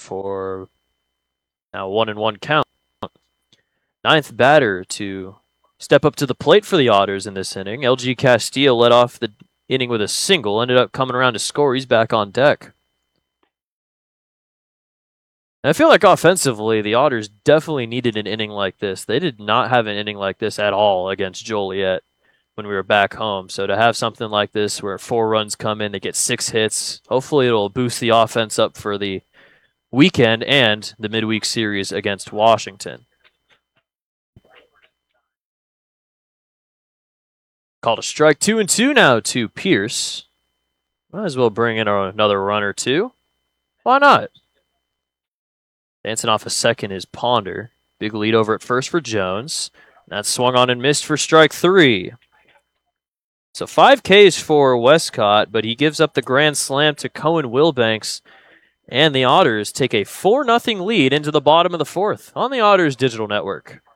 for now 1-1 count. Ninth batter to step up to the plate for the Otters in this inning. LG Castillo led off the inning with a single, ended up coming around to score. He's back on deck. And I feel like offensively, the Otters definitely needed an inning like this. They did not have an inning like this at all against Joliet when we were back home. So to have something like this where 4 runs come in, they get 6 hits, hopefully it'll boost the offense up for the weekend and the midweek series against Washington. Called a strike, 2-2 now to Pierce. Might as well bring in another run or two. Why not? Dancing off a second is Ponder. Big lead over at first for Jones. That's swung on and missed for strike 3. So 5 Ks for Westcott, but he gives up the grand slam to Cohen Wilbanks. And the Otters take a 4-0 lead into the bottom of the 4th on the Otters Digital Network.